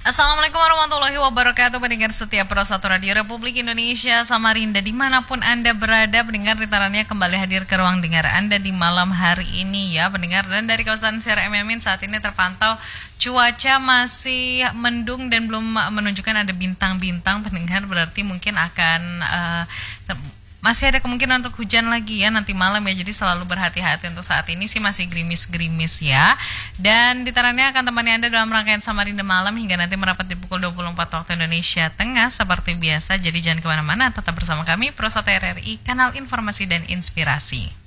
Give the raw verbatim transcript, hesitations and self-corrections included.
Assalamualaikum warahmatullahi wabarakatuh. Pendengar setia Pro satu Radio Republik Indonesia Samarinda, dimanapun Anda berada, pendengar ditarannya kembali hadir ke ruang dengar Anda di malam hari ini ya pendengar. Dan dari kawasan Sierra Emin saat ini terpantau cuaca masih mendung dan belum menunjukkan ada bintang-bintang pendengar, berarti mungkin akan uh, masih ada kemungkinan untuk hujan lagi ya nanti malam ya. Jadi selalu berhati-hati, untuk saat ini sih masih gerimis-gerimis ya. Dan ditarannya akan temani Anda dalam rangkaian Samarinda Malam hingga nanti merapat di pukul dua puluh empat waktu Indonesia Tengah seperti biasa. Jadi jangan kemana-mana, tetap bersama kami Pro satu R R I, kanal informasi dan inspirasi.